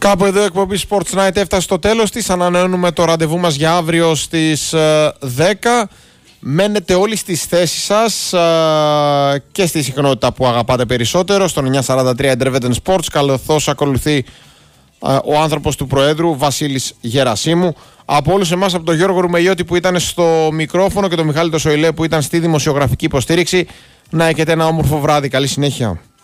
Κάπου εδώ η εκπομπή Sports Night έφτασε στο τέλος της. Ανανεώνουμε το ραντεβού μας για αύριο στις 10. Μένετε όλοι στις θέσεις σας και στη συχνότητα που αγαπάτε περισσότερο, στον 943 Intervetten Sports, καθώς ακολουθεί ο άνθρωπος του Προέδρου, Βασίλης Γερασίμου. Από όλους εμάς, από τον Γιώργο Ρουμελιώτη που ήταν στο μικρόφωνο και τον Μιχάλη το Σοηλέ που ήταν στη δημοσιογραφική υποστήριξη, να έχετε ένα όμορφο βράδυ. Καλή συνέχεια.